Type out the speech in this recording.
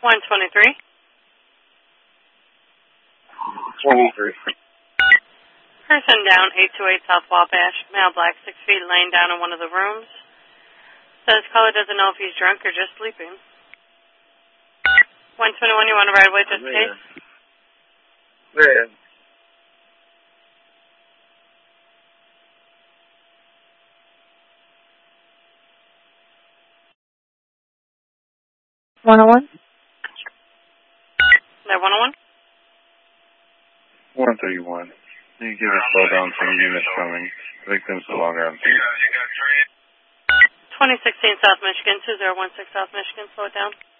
123. 23. Person down, 828 South Wabash, male black, 6 feet, laying down in one of the rooms. Says caller doesn't know if he's drunk or just sleeping. 121, you want to ride away just in case? Yeah. That 101? 131. You give a slow down some units coming. Victims no longer on scene. 2016 South Michigan, 2016 South Michigan, slow it down.